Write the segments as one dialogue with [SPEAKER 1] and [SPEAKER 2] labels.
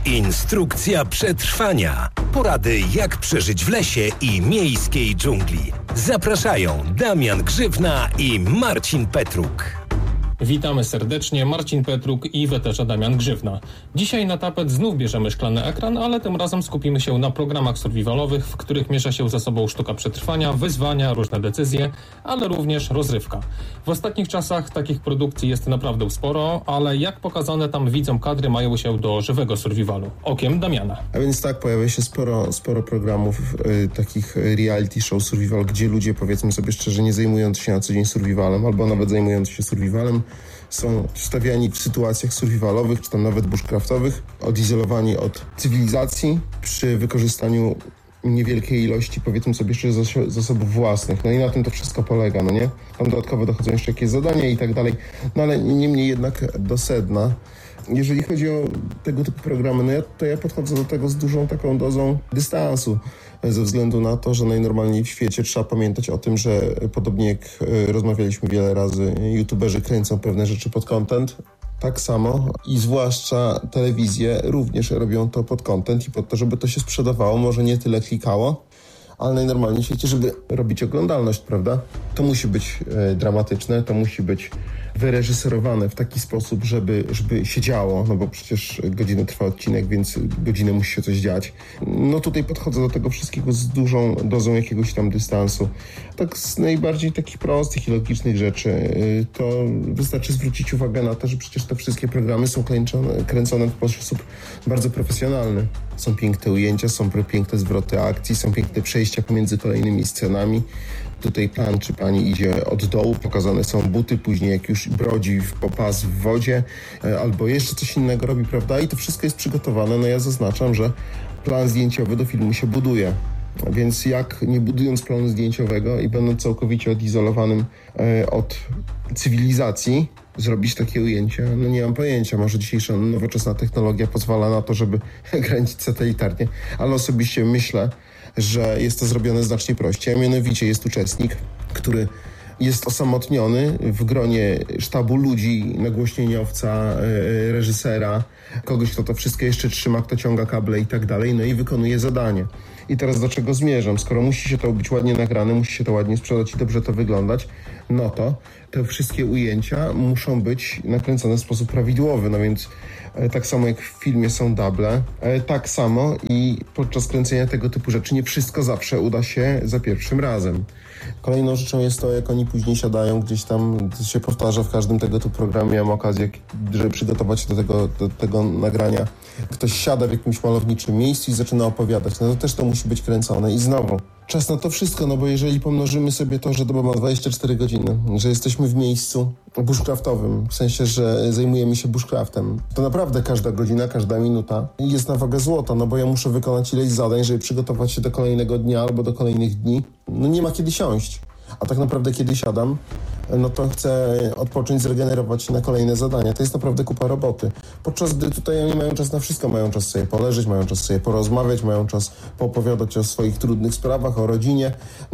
[SPEAKER 1] Instrukcja przetrwania. Porady, jak przeżyć w lesie i miejskiej dżungli. Zapraszają Damian Grzywna i Marcin Petruk.
[SPEAKER 2] Witamy serdecznie, Marcin Petruk i weterza Damian Grzywna. Dzisiaj na tapet znów bierzemy szklany ekran, ale tym razem skupimy się na programach survivalowych, w których miesza się ze sobą sztuka przetrwania, wyzwania, różne decyzje, ale również rozrywka. W ostatnich czasach takich produkcji jest naprawdę sporo, ale jak pokazane tam widzom kadry mają się do żywego survivalu. Okiem Damiana.
[SPEAKER 3] A więc tak, pojawia się sporo programów, takich reality show survival, gdzie ludzie, powiedzmy sobie szczerze, nie zajmujący się na co dzień survivalem, albo nawet zajmujący się survivalem, są stawiani w sytuacjach survivalowych, czy tam nawet bushcraftowych, odizolowani od cywilizacji przy wykorzystaniu niewielkiej ilości, powiedzmy sobie jeszcze, zasobów własnych. No i na tym to wszystko polega, no nie? Tam dodatkowo dochodzą jeszcze jakieś zadania i tak dalej. No ale niemniej jednak do sedna. Jeżeli chodzi o tego typu programy, no to ja podchodzę do tego z dużą taką dozą dystansu, ze względu na to, że najnormalniej w świecie trzeba pamiętać o tym, że podobnie jak rozmawialiśmy wiele razy, youtuberzy kręcą pewne rzeczy pod content, tak samo i zwłaszcza telewizje również robią to pod content i pod to, żeby to się sprzedawało, może nie tyle klikało, ale najnormalniej w świecie, żeby robić oglądalność, prawda? To musi być dramatyczne, to musi być wyreżyserowane w taki sposób, żeby się działo, no bo przecież godzinę trwa odcinek, więc godzinę musi się coś dziać. No tutaj podchodzę do tego wszystkiego z dużą dozą jakiegoś tam dystansu. Tak z najbardziej takich prostych i logicznych rzeczy, to wystarczy zwrócić uwagę na to, że przecież te wszystkie programy są kręcone w sposób bardzo profesjonalny. Są piękne ujęcia, są piękne zwroty akcji, są piękne przejścia pomiędzy kolejnymi scenami. Tutaj pan czy pani idzie od dołu, pokazane są buty, później jak już brodzi po pas w wodzie, albo jeszcze coś innego robi, prawda? I to wszystko jest przygotowane. No ja zaznaczam, że plan zdjęciowy do filmu się buduje. Więc jak nie budując planu zdjęciowego i będąc całkowicie odizolowanym od cywilizacji, zrobić takie ujęcie? No nie mam pojęcia. Może dzisiejsza nowoczesna technologia pozwala na to, żeby kręcić satelitarnie, ale osobiście myślę, że jest to zrobione znacznie prościej. A mianowicie jest uczestnik, który jest osamotniony w gronie sztabu ludzi, nagłośnieniowca, reżysera, kogoś, kto to wszystko jeszcze trzyma, kto ciąga kable i tak dalej, no i wykonuje zadanie. I teraz do czego zmierzam? Skoro musi się to być ładnie nagrane, musi się to ładnie sprzedać i dobrze to wyglądać, no to te wszystkie ujęcia muszą być nakręcone w sposób prawidłowy. No więc tak samo jak w filmie są duble, tak samo i podczas kręcenia tego typu rzeczy nie wszystko zawsze uda się za pierwszym razem. Kolejną rzeczą jest to, jak oni później siadają gdzieś tam, to się powtarza w każdym tego typu programie. Miałem okazję, żeby przygotować się do tego nagrania. Ktoś siada w jakimś malowniczym miejscu i zaczyna opowiadać. No to też to musi być kręcone. I znowu, czas na to wszystko, no bo jeżeli pomnożymy sobie to, że doba ma 24 godziny, że jesteśmy w miejscu bushcraftowym, w sensie, że zajmujemy się bushcraftem, to naprawdę każda godzina, każda minuta jest na wagę złota, no bo ja muszę wykonać ileś zadań, żeby przygotować się do kolejnego dnia albo do kolejnych dni. No nie ma kiedy siąść. A tak naprawdę kiedy siadam, no to chcę odpocząć, zregenerować się na kolejne zadania. To jest naprawdę kupa roboty. Podczas gdy tutaj oni mają czas na wszystko. Mają czas sobie poleżeć, mają czas sobie porozmawiać, mają czas poopowiadać o swoich trudnych sprawach, o rodzinie,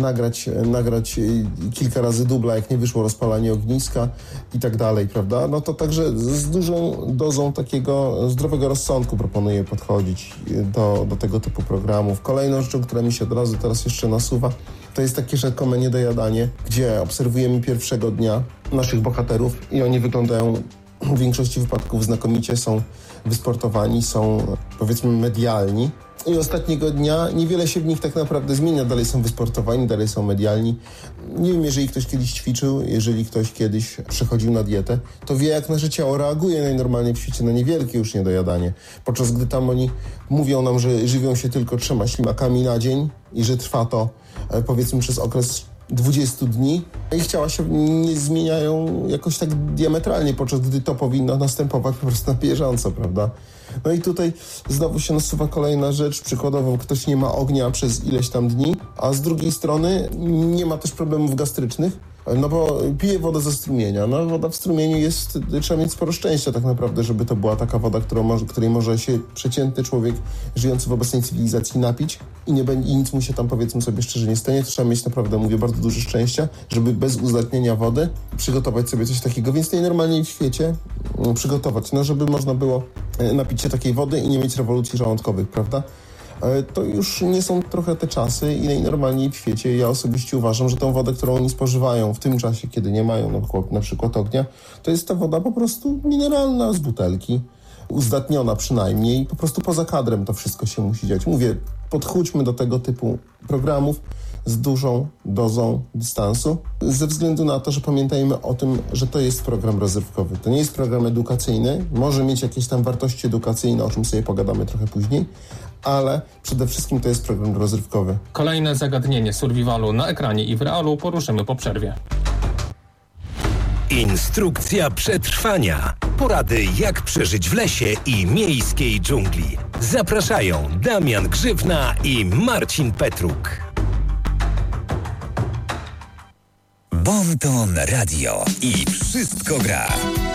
[SPEAKER 3] nagrać kilka razy dubla, jak nie wyszło rozpalanie ogniska i tak dalej, prawda? No to także z dużą dozą takiego zdrowego rozsądku proponuję podchodzić do tego typu programów. Kolejną rzeczą, która mi się od razu teraz jeszcze nasuwa, to jest takie rzekome niedojadanie, gdzie obserwujemy pierwszego dnia naszych bohaterów i oni wyglądają w większości wypadków znakomicie, są wysportowani, są powiedzmy medialni. I ostatniego dnia niewiele się w nich tak naprawdę zmienia. Dalej są wysportowani, dalej są medialni. Nie wiem, jeżeli ktoś kiedyś ćwiczył, jeżeli ktoś kiedyś przechodził na dietę, to wie, jak nasze ciało reaguje najnormalniej w świecie na niewielkie już niedojadanie. Podczas gdy tam oni mówią nam, że żywią się tylko 3 ślimakami na dzień i że trwa to powiedzmy przez okres 20 dni. Ich ciała się nie zmieniają jakoś tak diametralnie, podczas gdy to powinno następować po prostu na bieżąco, prawda? No i tutaj znowu się nasuwa kolejna rzecz. Przykładowo ktoś nie ma ognia przez ileś tam dni, a z drugiej strony nie ma też problemów gastrycznych, no bo pije wodę ze strumienia. No woda w strumieniu jest, trzeba mieć sporo szczęścia tak naprawdę, żeby to była taka woda, której może się przeciętny człowiek żyjący w obecnej cywilizacji napić i nic mu się tam, powiedzmy sobie szczerze, nie stanie. To trzeba mieć naprawdę, mówię, bardzo dużo szczęścia, żeby bez uzdatnienia wody przygotować sobie coś takiego, więc najnormalniej w świecie przygotować, no żeby można było napić się takiej wody i nie mieć rewolucji żołądkowych, prawda? To już nie są trochę te czasy i najnormalniej w świecie. Ja osobiście uważam, że tą wodę, którą oni spożywają w tym czasie, kiedy nie mają na przykład ognia, to jest ta woda po prostu mineralna z butelki, uzdatniona przynajmniej, po prostu poza kadrem to wszystko się musi dziać. Mówię, podchódźmy do tego typu programów z dużą dozą dystansu, ze względu na to, że pamiętajmy o tym, że to jest program rozrywkowy. To nie jest program edukacyjny, może mieć jakieś tam wartości edukacyjne, o czym sobie pogadamy trochę później, ale przede wszystkim to jest program rozrywkowy.
[SPEAKER 2] Kolejne zagadnienie survivalu na ekranie i w realu poruszymy po przerwie.
[SPEAKER 1] Instrukcja przetrwania. Porady, jak przeżyć w lesie i miejskiej dżungli. Zapraszają Damian Grzywna i Marcin Petruk.
[SPEAKER 4] Bon Ton Radio i wszystko gra.